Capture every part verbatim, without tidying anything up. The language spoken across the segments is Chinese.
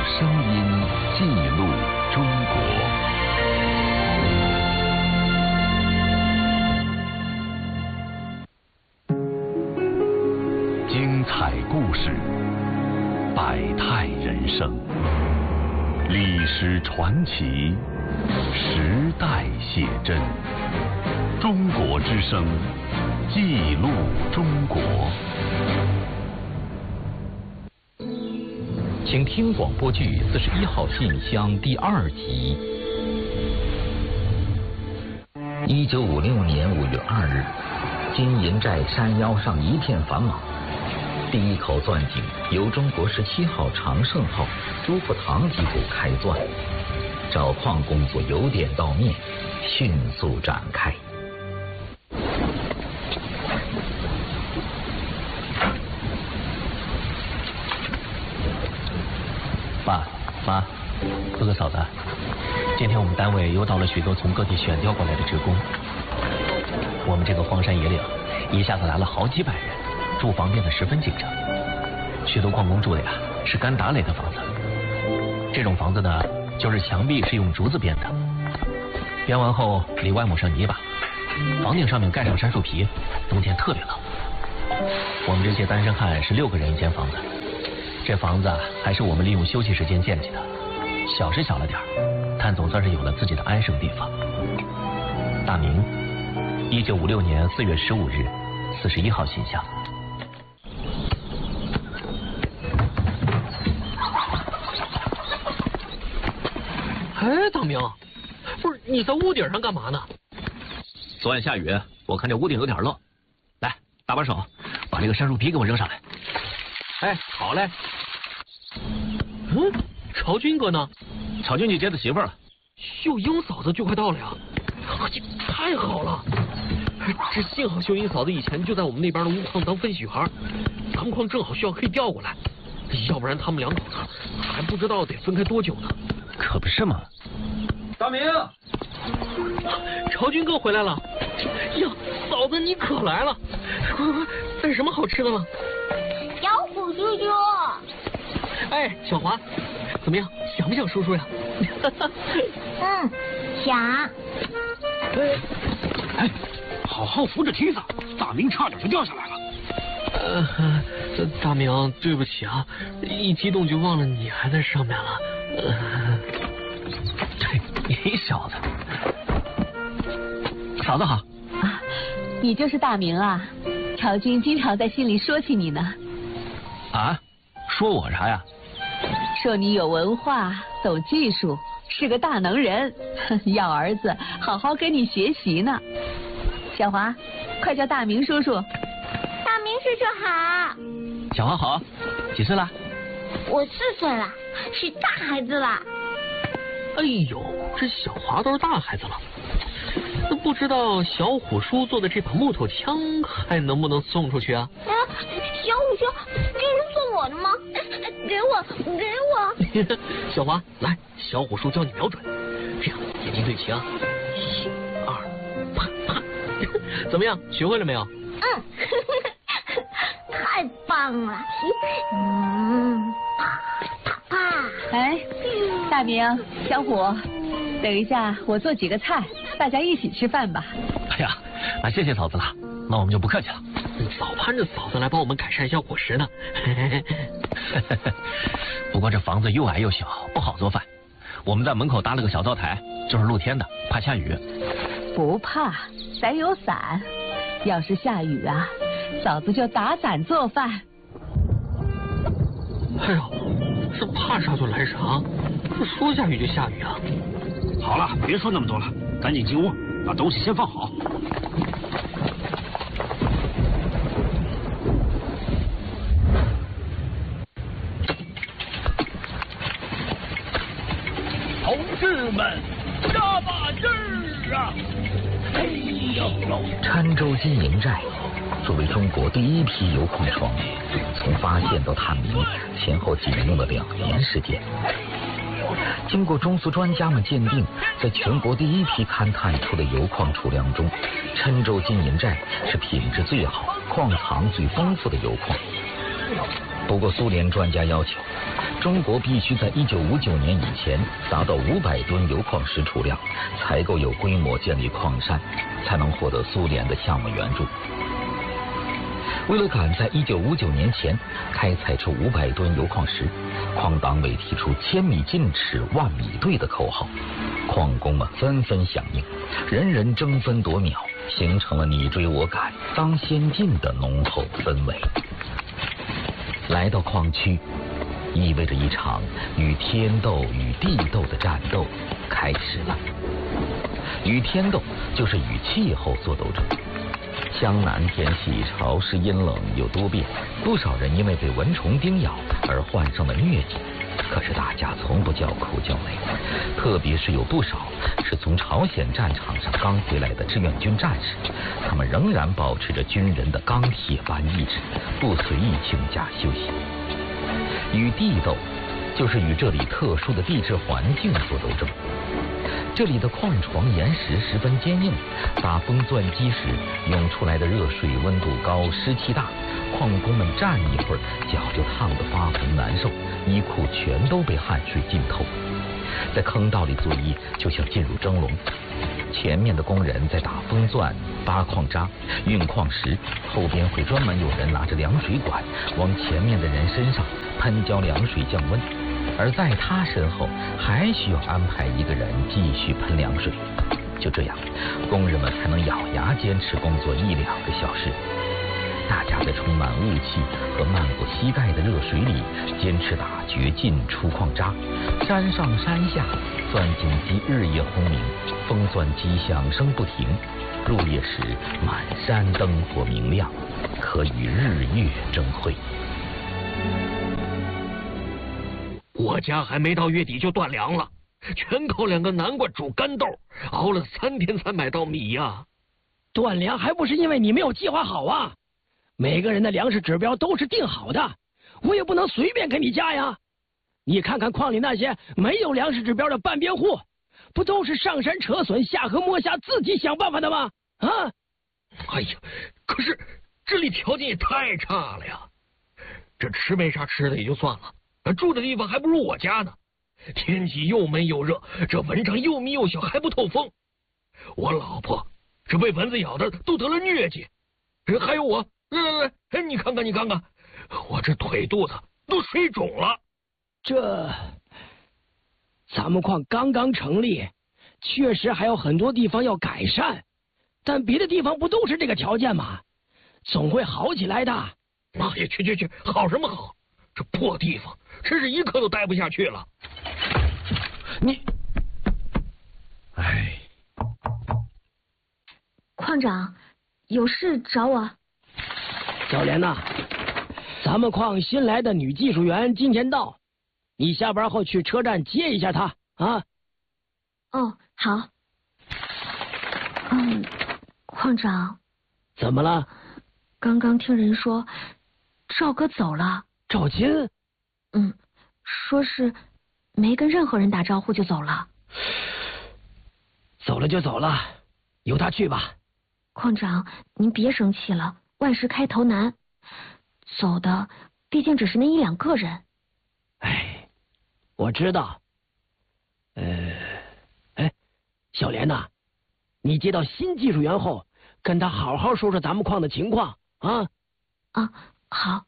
声音记录中国。精彩故事，百态人生，历史传奇，时代写真。中国之声，记录中国。 请听广播剧《四十一号信箱》第二集。一九五六年五月二日，金银寨山腰上一片繁忙。第一口钻井由中国十七号长盛号朱福堂机组开钻，找矿工作由点到面，迅速展开。 爸妈，哥哥嫂子，今天我们单位又到了许多从各地选调过来的职工。我们这个荒山野岭一下子来了好几百人，住房变得十分紧张。许多矿工住的呀是干打垒的房子，这种房子呢，就是墙壁是用竹子编的，编完后里外抹上泥巴，房顶上面盖上杉树皮，冬天特别冷。我们这些单身汉是六个人一间房子。这房子啊，还是我们利用休息时间建起的，小是小了点儿，但总算是有了自己的安生地方。大明，一九五六年四月十五日，四十一号信箱。 哎，大明，不是你在屋顶上干嘛呢？ 昨晚下雨，我看这屋顶有点漏，来，搭把手，把这个杉树皮给我扔上来。 哎，好嘞。嗯，朝军哥呢？ 朝军去接他媳妇儿了。 秀英嫂子就快到了呀！太好了，这幸好秀英嫂子以前就在我们那边的钨矿当分析员，咱们矿正好需要可以调过来，要不然他们两口子还不知道得分开多久呢。 可不是嘛。 大明，朝军哥回来了。呀，嫂子你可来了，快快，带什么好吃的了？ 小虎叔叔。 哎，小华，怎么样？想不想叔叔呀？ 嗯，想。 哎，哎，好好扶着梯子，大明差点就掉下来了。 呃，大明，对不起啊，一激动就忘了你还在上面了。呃， 对，你小子，嫂子好。 啊，你就是大明啊？朝军经常在信里说起你呢。 啊？说我啥呀？ 说你有文化，懂技术，是个大能人，要儿子好好跟你学习呢。小华，快叫大明叔叔。 大明叔叔好。 小华好，几岁了？ 我四岁了，是大孩子了。 哎呦，这小华都是大孩子了。不知道小虎叔做的这把木头枪还能不能送出去啊？啊， 小虎说这是送我的吗？给我，给我。 小华，来，小虎叔教你瞄准，这样眼睛对齐啊，一、二，啪啪，怎么样？学会了没有？ 嗯，太棒了。嗯，啪啪啪。 哎，大明、小虎，等一下我做几个菜，大家一起吃饭吧。 哎呀，啊，谢谢嫂子了，那我们就不客气了。 早盼着嫂子来帮我们改善一下伙食呢。 不过这房子又矮又小，不好做饭。我们在门口搭了个小灶台，就是露天的，怕下雨。 不怕，咱有伞。要是下雨啊，嫂子就打伞做饭。 哎呦，这怕啥就来啥，这说下雨就下雨啊！ 好了，别说那么多了，赶紧进屋，把东西先放好。 同志们，加把劲儿啊！哎呦， 郴州金银寨作为中国第一批油矿床，从发现到探明前后仅用了两年时间。经过中苏专家们鉴定，在全国第一批勘探出的油矿储量中，郴州金银寨是品质最好、矿藏最丰富的油矿。 不过苏联专家要求，中国必须在一九五九年以前达到五百吨铀矿石储量，才够有规模建立矿山，才能获得苏联的项目援助。为了赶在一九五九年前开采出五百吨铀矿石，矿党委提出千米进尺万米队的口号，矿工们纷纷响应，人人争分夺秒，形成了你追我赶、当先进的浓厚氛围。来到矿区，意味着一场与天斗与地斗的战斗开始了。与天斗就是与气候做斗争。江南天气潮湿阴冷又多变，不少人因为被蚊虫叮咬而患上了疟疾。可是大家从不叫苦叫累，特别是有不少是从朝鲜战场上刚回来的志愿军战士，他们仍然保持着军人的钢铁般意志，不随意请假休息。与地斗就是与这里特殊的地质环境做斗争。这里的矿床岩石十分坚硬，打风钻机时涌出来的热水温度高，湿气大，矿工们站一会儿脚就烫得发红难受，衣裤全都被汗水浸透。在坑道里作业就像进入蒸笼，前面的工人在打风钻、扒矿渣、运矿石，后边会专门有人拿着凉水管往前面的人身上喷浇凉水降温，而在他身后还需要安排一个人继续喷凉水。就这样，工人们才能咬牙坚持工作一两个小时。大家在充满雾气和漫过膝盖的热水里坚持打掘进出矿渣，山上山下钻井机日夜轰鸣，风钻机响声不停。入夜时满山灯火明亮，可与日月争辉。 我家还没到月底就断粮了，全靠两个南瓜煮干豆，熬了三天才买到米呀、啊。 断粮还不是因为你没有计划好啊？每个人的粮食指标都是定好的，我也不能随便给你加呀。你看看矿里那些没有粮食指标的半边户，不都是上山扯笋下河摸虾自己想办法的吗？啊！ 哎呀，可是这里条件也太差了呀，这吃没啥吃的也就算了，住的地方还不如我家呢。天气又闷又热，这蚊帐又密又小，还不透风。我老婆这被蚊子咬的都得了疟疾，还有我，来来来，哎，你看看你看看，我这腿肚子都水肿了。 这咱们矿刚刚成立，确实还有很多地方要改善，但别的地方不都是这个条件吗？总会好起来的。 妈呀，去去去，好什么好？这破地方真是一刻都待不下去了。 你， 哎，矿长，有事找我？ 小莲呐，咱们矿新来的女技术员今天到，你下班后去车站接一下她啊。 哦，好。嗯，矿长。 怎么了？ 刚刚听人说赵哥走了。 赵金？ 嗯，说是没跟任何人打招呼就走了。 走了就走了，由他去吧。 矿长，您别生气了，万事开头难，走的毕竟只是那一两个人。 哎，我知道。呃，哎，小莲呐，你接到新技术员后，跟他好好说说咱们矿的情况啊。 啊，好。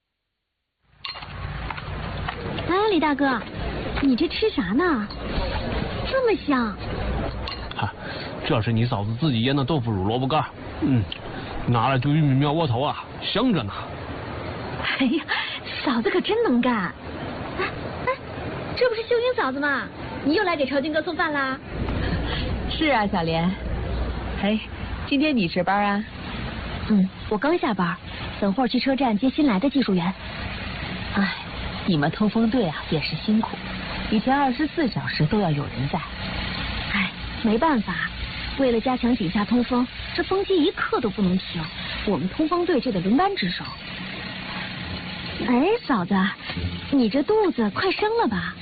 哎，李大哥，你这吃啥呢？这么香。 哈，这是你嫂子自己腌的豆腐乳萝卜干，嗯，拿来炖玉米面窝头啊，香着呢。 哎呀，嫂子可真能干。哎哎，这不是秀英嫂子吗？你又来给朝军哥送饭啦？ 是啊，小莲。哎，今天你值班啊？ 嗯，我刚下班，等会儿去车站接新来的技术员。 哎，你们通风队啊也是辛苦，以前二十四小时都要有人在。 哎，没办法，为了加强井下通风，这风机一刻都不能停，我们通风队就得轮班值守。哎，嫂子，你这肚子快生了吧？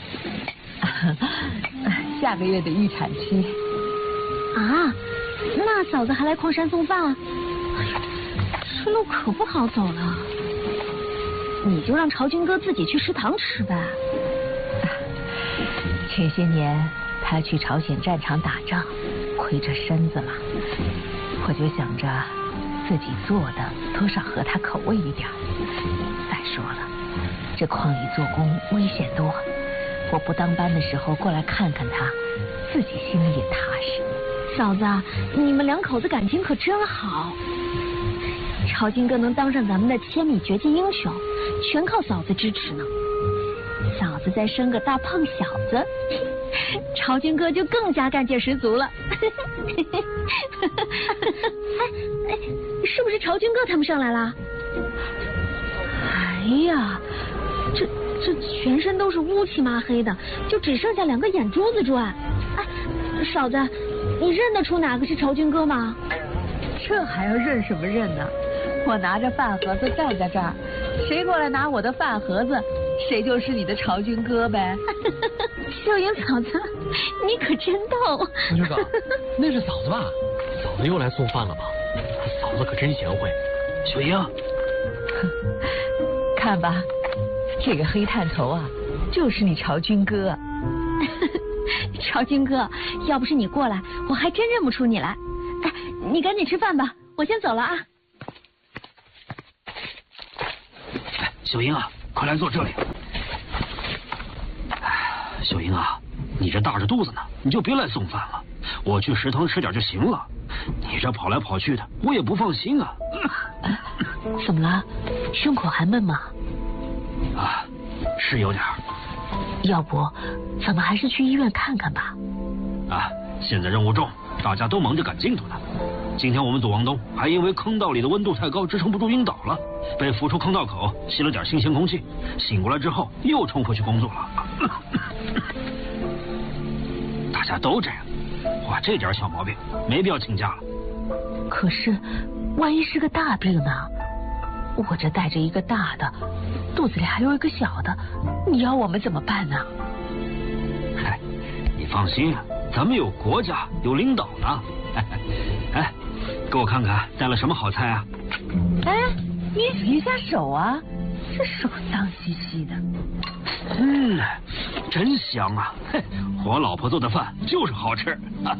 下个月的预产期。 啊，那嫂子还来矿山送饭？哎呀，这路可不好走了。 你就让朝军哥自己去食堂吃呗。 这些年他去朝鲜战场打仗，亏着身子了，我就想着自己做的多少合他口味一点。再说了，这矿里做工危险多，我不当班的时候过来看看他，自己心里也踏实。 嫂子，你们两口子感情可真好。朝军哥能当上咱们的千米绝技英雄，全靠嫂子支持呢。嫂子再生个大胖小子，朝军哥就更加干劲十足了。哎哎，是不是朝军哥他们上来了？哎呀，这这全身都是乌漆麻黑的，就只剩下两个眼珠子转。哎，嫂子，你认得出哪个是朝军哥吗？ 这还要认什么认呢？我拿着饭盒子站在这儿，谁过来拿我的饭盒子，谁就是你的朝军哥呗。 秀英嫂子，你可真逗。 王局长，那是嫂子吧？嫂子又来送饭了吧？嫂子可真贤惠。秀英， 看吧，这个黑探头啊，就是你朝军哥。 朝军哥，要不是你过来，我还真认不出你来。哎，你赶紧吃饭吧，我先走了啊。 哎，小英啊，快来坐这里。哎，小英啊，你这大着肚子呢，你就别来送饭了，我去食堂吃点就行了。你这跑来跑去的，我也不放心啊。 怎么了？胸口还闷吗？ 啊，是有点。 要不，咱们还是去医院看看吧。 啊，现在任务重，大家都忙着赶进度呢。今天我们组王东还因为坑道里的温度太高，支撑不住晕倒了，被扶出坑道口，吸了点新鲜空气，醒过来之后又冲回去工作了。大家都这样，哇，这点小毛病没必要请假了。 可是，万一是个大病呢？我这带着一个大的，肚子里还有一个小的，你要我们怎么办呢？ 嗨，你放心，咱们有国家，有领导呢。哎，给我看看带了什么好菜啊？ 哎，你洗一下手啊，这手脏兮兮的。 嗯，真香啊！我老婆做的饭就是好吃。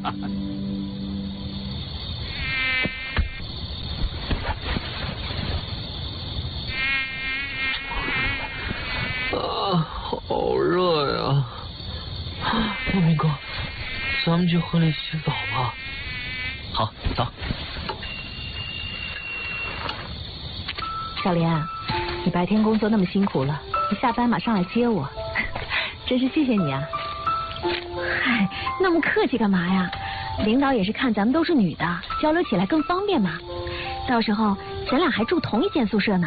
啊，好热呀！陆明哥，咱们去河里洗澡吧。 好，走。 小莲，你白天工作那么辛苦了，你下班马上来接我，真是谢谢你啊。 嗨，那么客气干嘛呀？领导也是看咱们都是女的，交流起来更方便嘛。到时候咱俩还住同一间宿舍呢。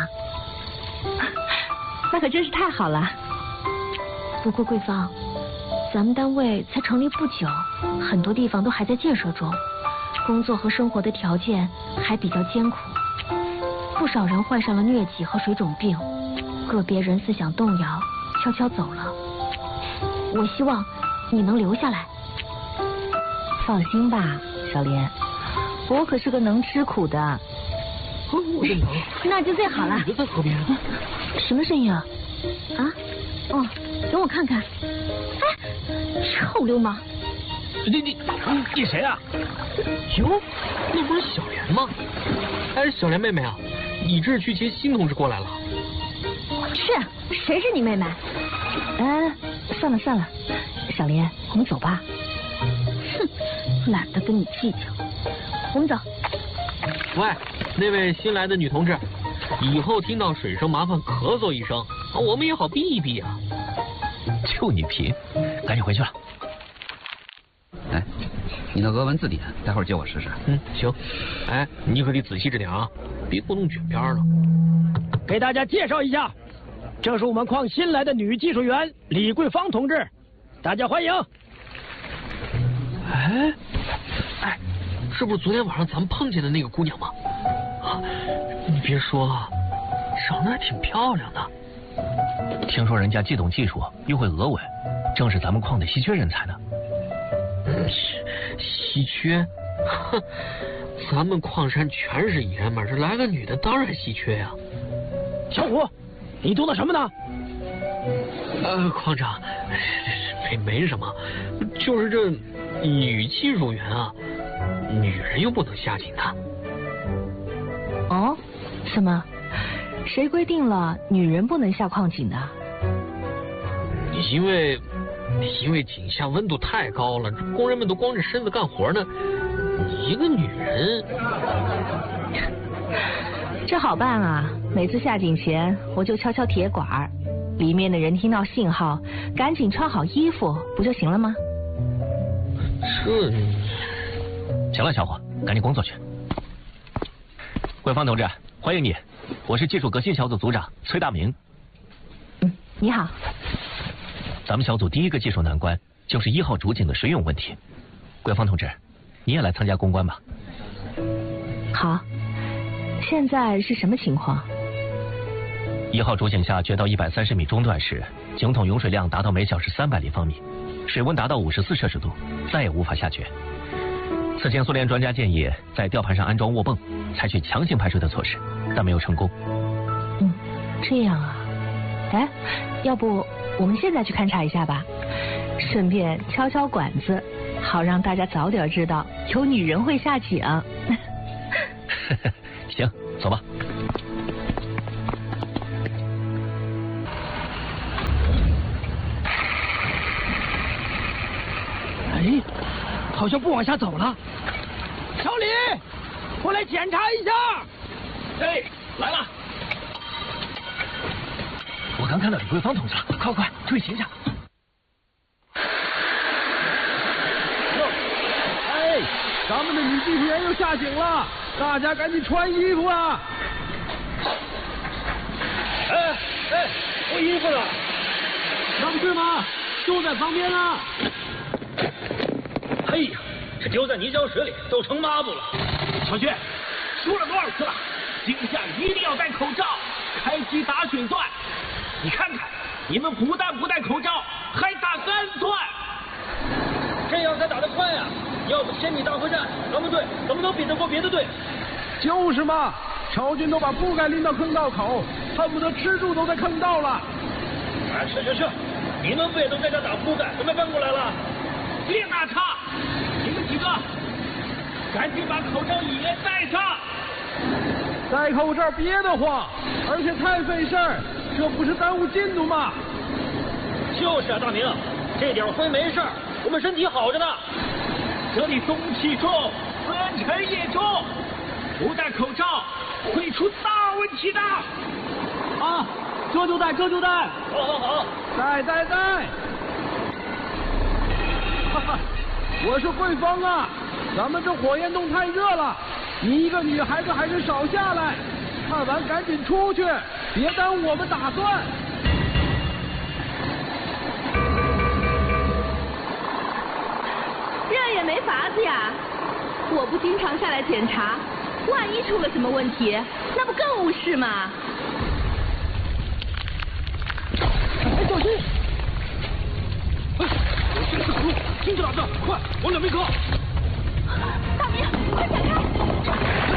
那可真是太好了。 不过桂芳，咱们单位才成立不久，很多地方都还在建设中，工作和生活的条件还比较艰苦，不少人患上了疟疾和水肿病，个别人思想动摇，悄悄走了。我希望你能留下来。 放心吧，小莲，我可是个能吃苦的。 我的娘！ 那就最好了。 你在河边？ 什么声音啊？啊？哦，等我看看。哎，臭流氓！ 你你你谁啊？哟，那不是小莲吗？哎，小莲妹妹啊，你这是去接新同事过来了？ 是，谁是你妹妹？ 哎，算了算了，小莲，我们走吧。 哼，懒得跟你计较，我们走。 喂，那位新来的女同志，以后听到水声麻烦咳嗽一声，我们也好避一避啊。 就你贫，赶紧回去了。 哎，你的俄文字典，待会儿借我试试。 嗯，行。哎，你可得仔细着点啊，别给我弄卷边了。 给大家介绍一下，这是我们矿新来的女技术员李桂芳同志，大家欢迎。 哎，哎，是不是昨天晚上咱们碰见的那个姑娘吗？啊，你别说啊，长得还挺漂亮的。 听说人家既懂技术又会俄文，正是咱们矿的稀缺人才呢。 稀缺？哼，咱们矿山全是爷们儿，这来个女的当然稀缺呀。 小虎， 你读的什么呢？ 呃，矿长，没没什么，就是这女技术员啊，女人又不能下井的。 哦，什么？谁规定了女人不能下矿井的？ 因为因为井下温度太高了，工人们都光着身子干活呢，你一个女人。 这好办啊！每次下井前，我就敲敲铁管，里面的人听到信号，赶紧穿好衣服，不就行了吗？ 这…… 行了，小伙，赶紧工作去。桂芳同志，欢迎你，我是技术革新小组组长崔大明。 嗯，你好。 咱们小组第一个技术难关就是一号主井的水涌问题。桂芳同志，你也来参加攻关吧。 好。现在是什么情况？ 一号主井下掘到一百三十米中段时，井筒涌水量达到每小时三百立方米，水温达到五十四摄氏度，再也无法下掘。此前苏联专家建议在吊盘上安装卧泵，采取强行排水的措施，但没有成功。 嗯，这样啊。哎，要不我们现在去勘察一下吧，顺便敲敲管子，好让大家早点知道有女人会下井。 行，走吧。 哎，好像不往下走了。小李，过来检查一下。 哎，来了。我刚看到李桂芳同志了，快快退行下。 哎，咱们的女技术员又下井了。大家赶紧穿衣服啊！ 哎哎，脱衣服了， 那不是吗？就在旁边啊！ 哎呀，这丢在泥浆水里都成抹布了。 小薛，说了多少次了，井下一定要戴口罩，开机打水钻。你看看，你们不但不戴口罩，还打干钻。 这样才打得快呀！要不千米大会战，咱们队怎么能比得过别的队？ 就是嘛，朝军都把铺盖拎到坑道口，恨不得吃住都在坑道了。 哎，是是是，你们不也都在这打铺盖，怎么搬过来了？ 别打岔，你们几个赶紧把口罩也戴上。戴口罩别的话，而且太费事儿，这不是耽误进度吗？ 就是啊，大明，这点灰没事儿，我们身体好着呢。 这里东气重，粉尘也重，不戴口罩会出大问题的。啊，这就戴，这就戴。 好好好， 戴戴戴。哈哈，我说桂芳啊，咱们这火焰洞太热了，你一个女孩子还是少下来，看完赶紧出去，别耽误我们打算。 这也没法子呀，我不经常下来检查，万一出了什么问题，那不更误事吗？